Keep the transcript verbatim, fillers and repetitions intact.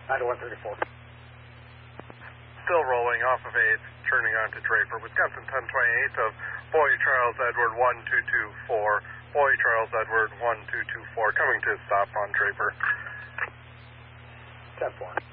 ninety-one thirty-four. Still rolling off of eighth, turning on to Draper. Wisconsin ten twenty-eight of Boy Charles Edward one two two four. Boy Charles Edward one two two four, coming to a stop on Draper. ten four.